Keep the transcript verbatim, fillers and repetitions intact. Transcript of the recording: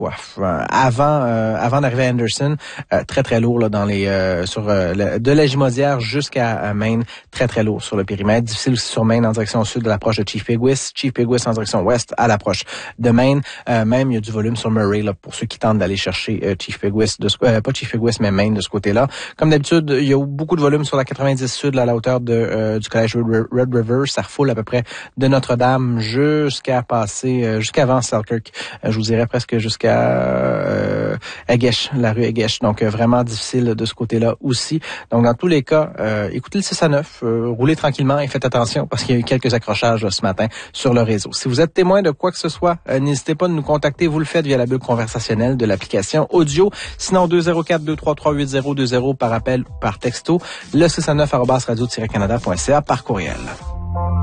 ouf, euh, avant euh, avant d'arriver à Anderson, euh, très très lourd là dans les euh, sur euh, le, de la Gimaudière jusqu'à euh, Maine, très très lourd sur le périmètre. Difficile aussi sur Maine en direction sud de l'approche de Chief Peguis, Chief Peguis en direction ouest à l'approche de Maine. Euh, même il y a du volume sur Murray là pour ceux qui tentent d'aller chercher euh, Chief Peguis de ce, euh, pas Chief Peguis mais Maine de ce côté-là. Comme d'habitude, il y a beaucoup de volume sur la quatre-vingt-dix sud là, à la hauteur de euh, du collège Red, Red River, ça refoule à peu près de Notre-Dame jusqu'à passer euh, jusqu'avant Selkirk. Euh, je vous dirais presque jusqu'à euh, Aguesh, la rue Aguesh. Donc, euh, vraiment difficile de ce côté-là aussi. Donc, dans tous les cas, euh, écoutez le six à neuf, euh, roulez tranquillement et faites attention parce qu'il y a eu quelques accrochages là, ce matin sur le réseau. Si vous êtes témoin de quoi que ce soit, euh, n'hésitez pas à nous contacter. Vous le faites via la bulle conversationnelle de l'application audio. Sinon, deux zéro quatre, deux trois trois, huit zéro deux zéro par appel ou par texto. Le six à neuf arobase radio tiret canada point c a par courriel.